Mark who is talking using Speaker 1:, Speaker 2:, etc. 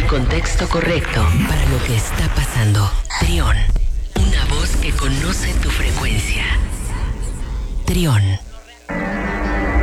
Speaker 1: el contexto correcto para lo que está pasando. Trión, una voz que conoce tu frecuencia. Trión.